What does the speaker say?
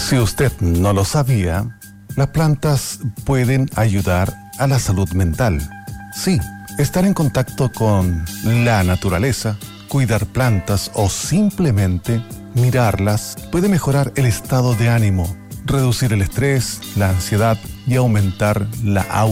Si usted no lo sabía, las plantas pueden ayudar a la salud mental. Sí, estar en contacto con la naturaleza, cuidar plantas o simplemente mirarlas puede mejorar el estado de ánimo, reducir el estrés, la ansiedad y aumentar la